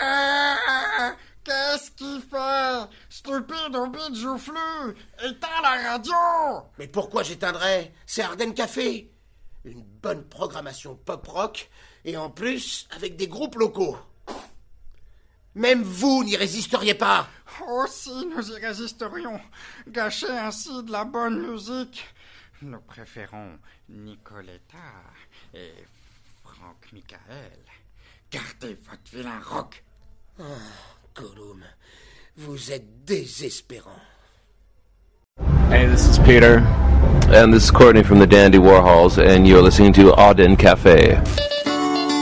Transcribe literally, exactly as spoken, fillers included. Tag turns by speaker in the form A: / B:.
A: Ah, qu'est-ce qu'il fait? Stupide au bide joufflu! Éteins la radio!
B: Mais pourquoi j'éteindrais? C'est Ardennes Café. Une bonne programmation pop-rock, et en plus, avec des groupes locaux. Même vous n'y résisteriez pas.
A: Oh si, nous y résisterions. Gâcher ainsi de la bonne musique. Nous préférons Nicoletta et Franck Michael. Gardez votre vilain rock.
B: Oh, Gollum, vous êtes désespérant.
C: Hey, this is Peter. And this is Courtney from the Dandy Warhols, and you're listening to Auden Cafe.